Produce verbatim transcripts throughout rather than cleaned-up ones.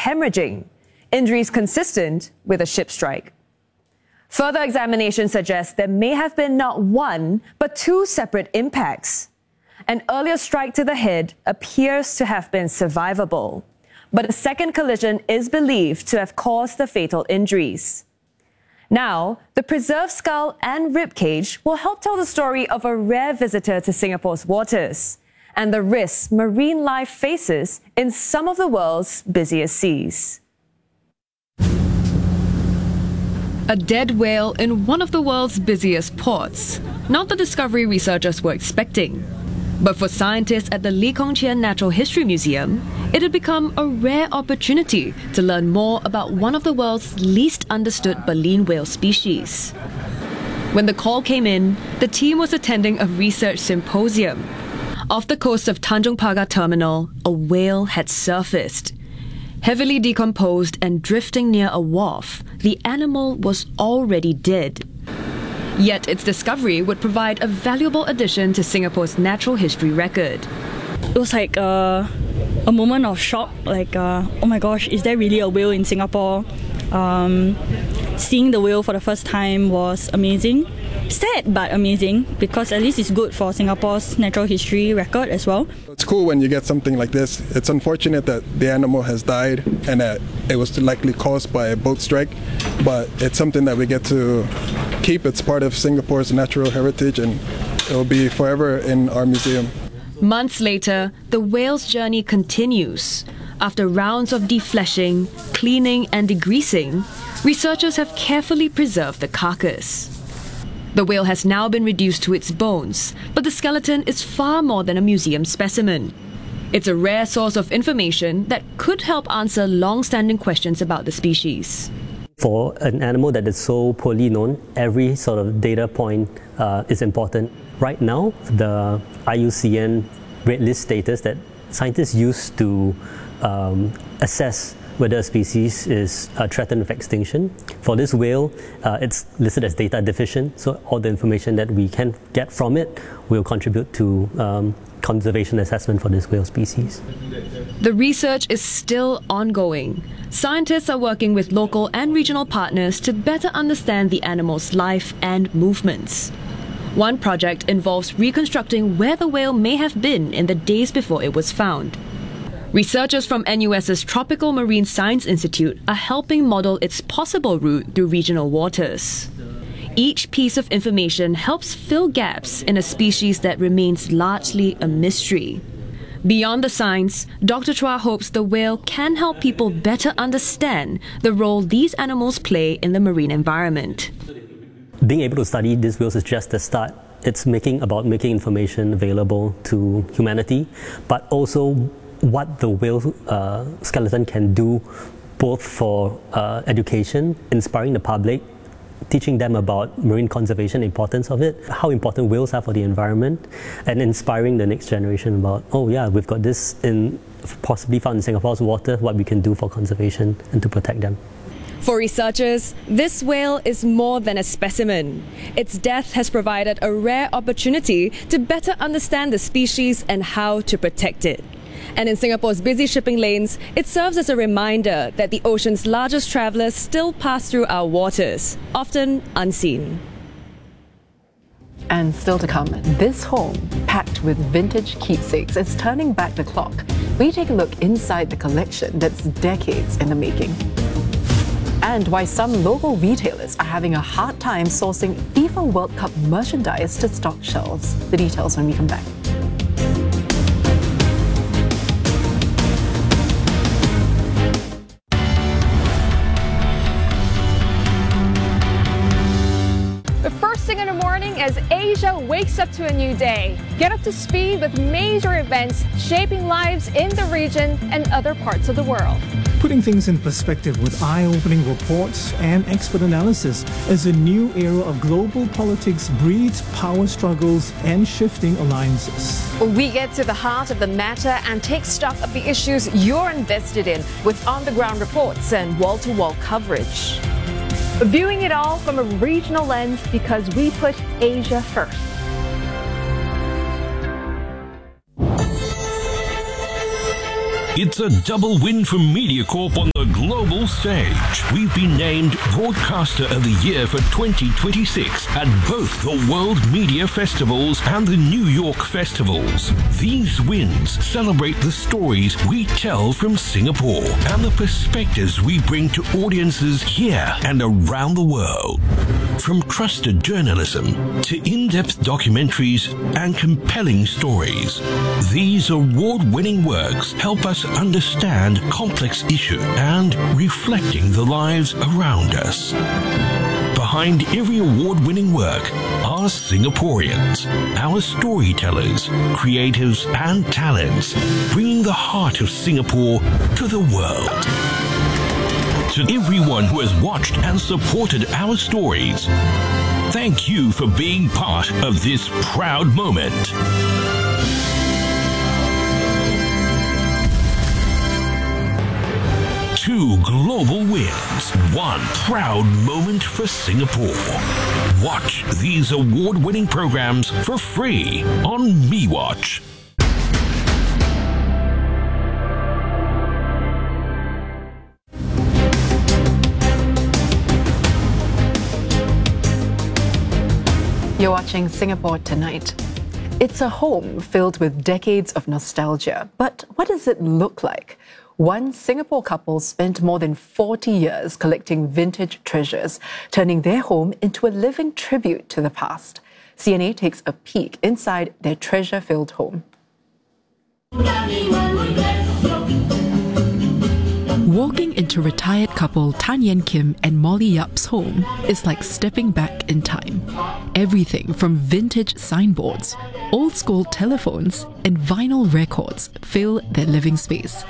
hemorrhaging, injuries consistent with a ship strike. Further examination suggests there may have been not one, but two separate impacts. An earlier strike to the head appears to have been survivable, but a second collision is believed to have caused the fatal injuries. Now, the preserved skull and ribcage will help tell the story of a rare visitor to Singapore's waters and the risks marine life faces in some of the world's busiest seas. A dead whale in one of the world's busiest ports. Not the discovery researchers were expecting. But for scientists at the Lee Kong Chian Natural History Museum, it had become a rare opportunity to learn more about one of the world's least understood baleen whale species. When the call came in, the team was attending a research symposium. Off the coast of Tanjong Pagar Terminal, a whale had surfaced. Heavily decomposed and drifting near a wharf, the animal was already dead. Yet its discovery would provide a valuable addition to Singapore's natural history record. It was like uh, a moment of shock, like, uh, oh my gosh, is there really a whale in Singapore? Um, seeing the whale for the first time was amazing. Sad but amazing, because at least it's good for Singapore's natural history record as well. It's cool when you get something like this. It's unfortunate that the animal has died and that it was likely caused by a boat strike, but it's something that we get to keep. It's part of Singapore's natural heritage and it will be forever in our museum. Months later, the whale's journey continues. After rounds of defleshing, cleaning and degreasing, researchers have carefully preserved the carcass. The whale has now been reduced to its bones, but the skeleton is far more than a museum specimen. It's a rare source of information that could help answer long-standing questions about the species. For an animal that is so poorly known, every sort of data point uh, is important. Right now, the I U C N red list status that scientists use to um, assess whether a species is uh, threatened with extinction. For this whale, uh, it's listed as data deficient, so all the information that we can get from it will contribute to um, conservation assessment for this whale species. The research is still ongoing. Scientists are working with local and regional partners to better understand the animal's life and movements. One project involves reconstructing where the whale may have been in the days before it was found. Researchers from N U S's Tropical Marine Science Institute are helping model its possible route through regional waters. Each piece of information helps fill gaps in a species that remains largely a mystery. Beyond the science, Doctor Chua hopes the whale can help people better understand the role these animals play in the marine environment. Being able to study these whales is just the start. It's making about making information available to humanity, but also what the whale uh, skeleton can do both for uh, education, inspiring the public, teaching them about marine conservation, importance of it, how important whales are for the environment, and inspiring the next generation about, oh yeah, we've got this in possibly found in Singapore's water, what we can do for conservation and to protect them. For researchers, this whale is more than a specimen. Its death has provided a rare opportunity to better understand the species and how to protect it. And in Singapore's busy shipping lanes, it serves as a reminder that the ocean's largest travellers still pass through our waters, often unseen. And still to come, this home, packed with vintage keepsakes, is turning back the clock. We take a look inside the collection that's decades in the making. And why some local retailers are having a hard time sourcing FIFA World Cup merchandise to stock shelves. The details when we come back. As Asia wakes up to a new day, get up to speed with major events shaping lives in the region and other parts of the world. Putting things in perspective with eye-opening reports and expert analysis as a new era of global politics breeds power struggles and shifting alliances. We get to the heart of the matter and take stock of the issues you're invested in with on-the-ground reports and wall-to-wall coverage. Viewing it all from a regional lens because we push Asia first. It's a double win for MediaCorp on the the global stage. We've been named Broadcaster of the Year for twenty twenty-six at both the World Media Festivals and the New York Festivals. These wins celebrate the stories we tell from Singapore and the perspectives we bring to audiences here and around the world. From trusted journalism to in-depth documentaries and compelling stories, these award-winning works help us understand complex issues and reflecting the lives around us. Behind every award-winning work are Singaporeans, our storytellers, creatives and talents, bringing the heart of Singapore to the world. To everyone who has watched and supported our stories, thank you for being part of this proud moment. Two global wins, one proud moment for Singapore. Watch these award-winning programs for free on MeWatch. You're watching Singapore Tonight. It's a home filled with decades of nostalgia, but what does it look like? One Singapore couple spent more than forty years collecting vintage treasures, turning their home into a living tribute to the past. C N A takes a peek inside their treasure-filled home. Walking into retired couple Tan Yen Kim and Molly Yap's home is like stepping back in time. Everything from vintage signboards, old-school telephones, and vinyl records fill their living space.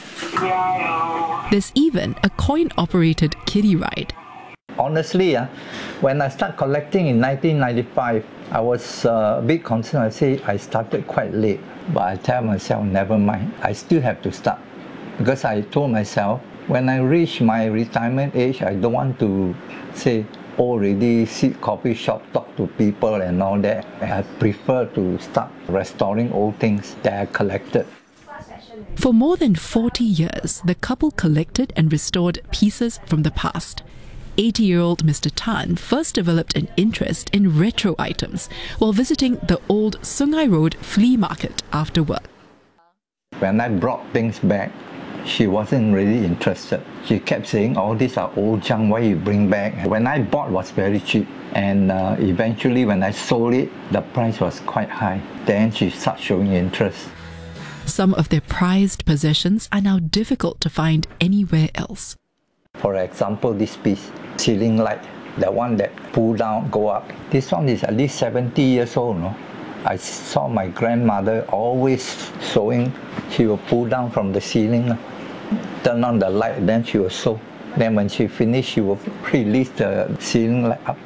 There's even a coin-operated kiddie ride. Honestly, uh, when I started collecting in nineteen ninety-five, I was uh, a bit concerned. I say I started quite late, but I tell myself, never mind, I still have to start. Because I told myself, when I reach my retirement age, I don't want to say, already sit coffee shop, talk to people and all that. I prefer to start restoring old things that I collected. For more than forty years, the couple collected and restored pieces from the past. eighty-year-old Mister Tan first developed an interest in retro items while visiting the old Sungai Road flea market after work. When I brought things back, she wasn't really interested. She kept saying, all these are old junk, why you bring back? When I bought, it was very cheap. And uh, eventually when I sold it, the price was quite high. Then she started showing interest. Some of their prized possessions are now difficult to find anywhere else. For example, this piece, ceiling light, the one that pull down, go up. This one is at least seventy years old, no? I saw my grandmother always sewing. She will pull down from the ceiling, turn on the light, then she will sew. Then when she finished, she will release the ceiling light up.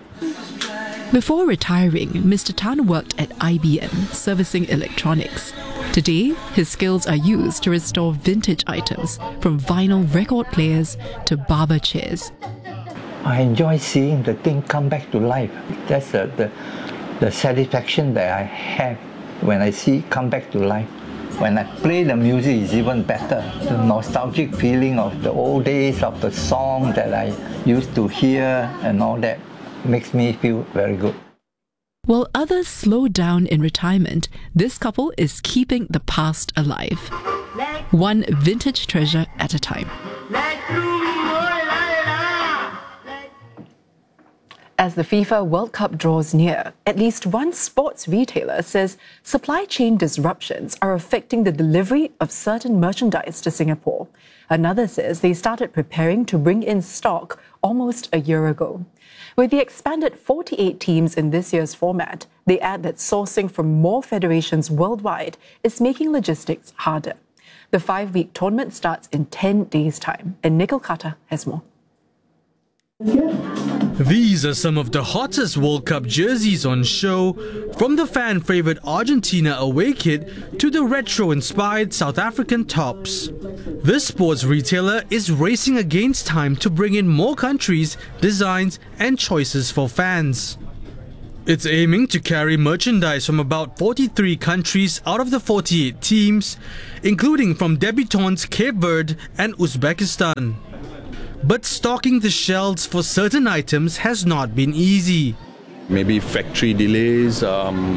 Before retiring, Mister Tan worked at I B M, servicing electronics. Today, his skills are used to restore vintage items, from vinyl record players to barber chairs. I enjoy seeing the thing come back to life. That's the, the, the satisfaction that I have when I see it come back to life. When I play the music, it's even better. The nostalgic feeling of the old days, of the song that I used to hear and all that makes me feel very good. While others slow down in retirement, this couple is keeping the past alive. One vintage treasure at a time. As the FIFA World Cup draws near, at least one sports retailer says supply chain disruptions are affecting the delivery of certain merchandise to Singapore. Another says they started preparing to bring in stock almost a year ago. With the expanded forty-eight teams in this year's format, they add that sourcing from more federations worldwide is making logistics harder. The five-week tournament starts in ten days' time, and Nicole Carter has more. These are some of the hottest World Cup jerseys on show, from the fan-favourite Argentina away kit to the retro-inspired South African tops. This sports retailer is racing against time to bring in more countries, designs and choices for fans. It's aiming to carry merchandise from about forty-three countries out of the forty-eight teams, including from debutantes Cape Verde and Uzbekistan. But stocking the shelves for certain items has not been easy. Maybe factory delays, um,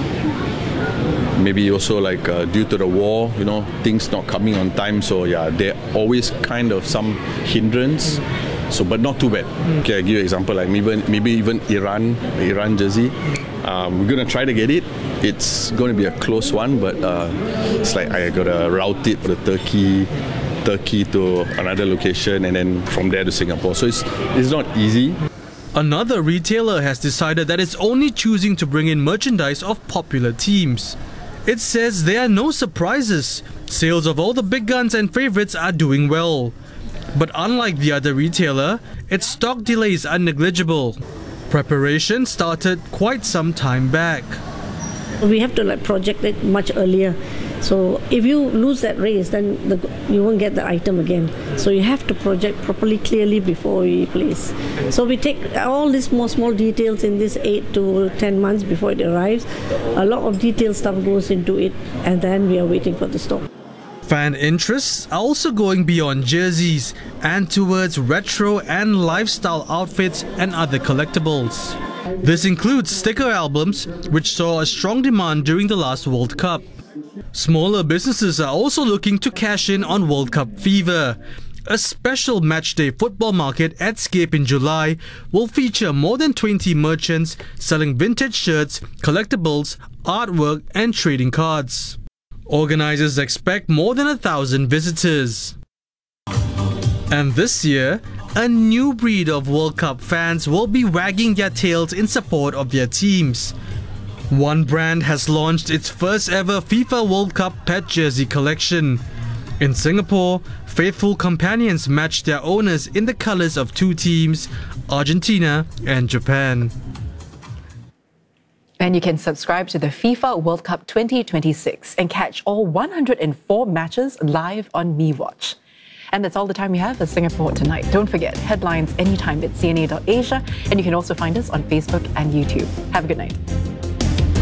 maybe also like uh, due to the war, you know, things not coming on time. So yeah, there always kind of some hindrance. So, but not too bad. Okay, I'll give you an example, like maybe, maybe even Iran, the Iran jersey. Um, we're going to try to get it. It's going to be a close one, but uh, it's like I got to route it for the Turkey, Turkey to another location, and then from there to Singapore. So it's, it's not easy. Another retailer has decided that it's only choosing to bring in merchandise of popular teams. It says there are no surprises. Sales of all the big guns and favourites are doing well. But unlike the other retailer, its stock delays are negligible. Preparation started quite some time back. We have to like project it much earlier. So if you lose that race, then the, you won't get the item again. So you have to project properly, clearly before we place. So we take all these small, small details in this eight to ten months before it arrives. A lot of detailed stuff goes into it, and then we are waiting for the stock. Fan interests are also going beyond jerseys and towards retro and lifestyle outfits and other collectibles. This includes sticker albums, which saw a strong demand during the last World Cup. Smaller businesses are also looking to cash in on World Cup fever. A special matchday football market at Scape in July will feature more than twenty merchants selling vintage shirts, collectibles, artwork and trading cards. Organisers expect more than a thousand visitors. And this year, a new breed of World Cup fans will be wagging their tails in support of their teams. One brand has launched its first ever FIFA World Cup pet jersey collection. In Singapore, faithful companions match their owners in the colours of two teams, Argentina and Japan. And you can subscribe to the FIFA World Cup twenty twenty-six and catch all one hundred four matches live on MeWatch. And that's all the time we have for Singapore Tonight. Don't forget, headlines anytime at C N A dot Asia, and you can also find us on Facebook and YouTube. Have a good night.